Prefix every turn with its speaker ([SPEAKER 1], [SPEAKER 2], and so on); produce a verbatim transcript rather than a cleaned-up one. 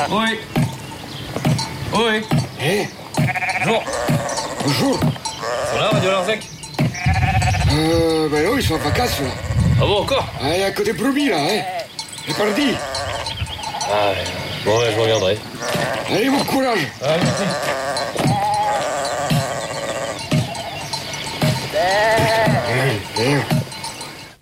[SPEAKER 1] Oui. Oui.
[SPEAKER 2] Eh
[SPEAKER 1] Bonjour.
[SPEAKER 2] Bonjour.
[SPEAKER 1] Ils sont là, Radio Larzac?
[SPEAKER 2] Euh, ben non, ils sont en vacances, là.
[SPEAKER 1] Ah bon, encore?
[SPEAKER 2] Ah, il y a que des brebis, là, hein. C'est parti.
[SPEAKER 1] Ah, ouais. Bon, ouais, je reviendrai.
[SPEAKER 2] Allez, bon courage.
[SPEAKER 1] Ah, merci.